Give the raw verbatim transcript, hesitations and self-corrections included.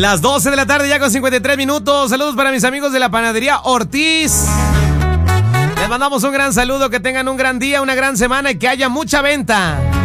Las doce de la tarde ya con cincuenta y tres minutos. Saludos para mis amigos de la panadería Ortiz. Les mandamos un gran saludo, que tengan un gran día, una gran semana y que haya mucha venta.